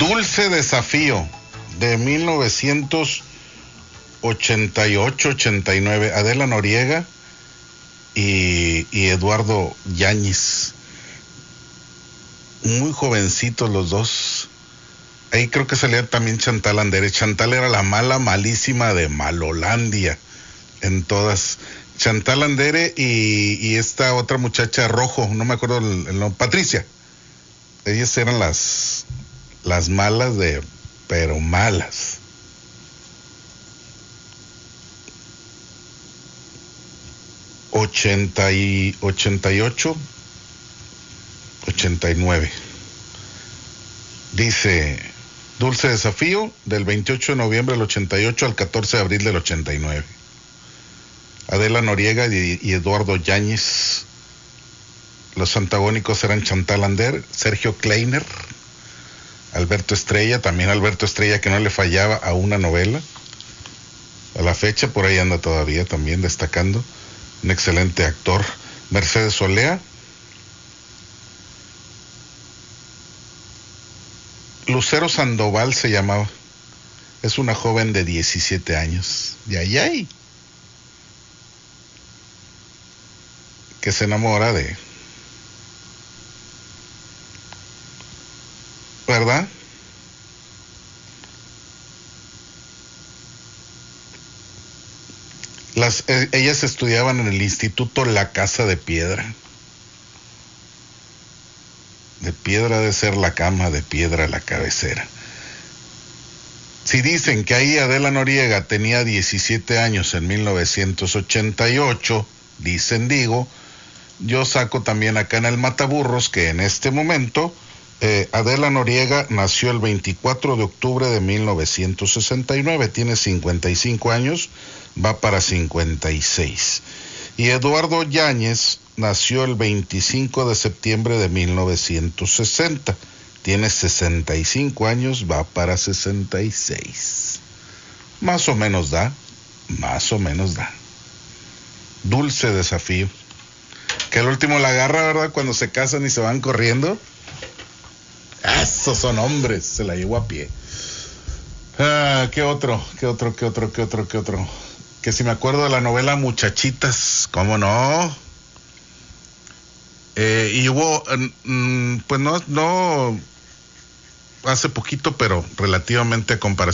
Dulce Desafío, de 1988-89, Adela Noriega y Eduardo Yáñez. Muy jovencitos los dos. Ahí creo que salía también Chantal Andere. Chantal era la mala, malísima de Malolandia en todas. Chantal Andere y esta otra muchacha Rojo, no me acuerdo el nombre, Patricia. Ellas eran las malas pero malas. ...88... 89. Dice... Dulce Desafío, del 28 de noviembre del 88 al 14 de abril del 89. Adela Noriega y Eduardo Yáñez. Los antagónicos eran Chantal Ander, Sergio Kleiner, Alberto Estrella, también Alberto Estrella, que no le fallaba a una novela. A la fecha, por ahí anda todavía también destacando. Un excelente actor. Mercedes Olea. Lucero Sandoval se llamaba. Es una joven de 17 años. Yayay. Que se enamora de... ¿Verdad? Ellas estudiaban en el instituto La Casa de Piedra. De piedra de ser la cama, de piedra la cabecera. Si dicen que ahí Adela Noriega tenía 17 años en 1988, digo, yo saco también acá en el Mataburros que en este momento Adela Noriega nació el 24 de octubre de 1969, tiene 55 años, va para 56. Y Eduardo Yáñez nació el 25 de septiembre de 1960, tiene 65 años, va para 66. Más o menos da. Dulce Desafío. Que el último la agarra, ¿verdad? Cuando se casan y se van corriendo. Esos son hombres, se la llevó a pie. ¿Qué otro? Que si me acuerdo de la novela Muchachitas, ¿cómo no? Y hubo, pues no, hace poquito, pero relativamente a comparación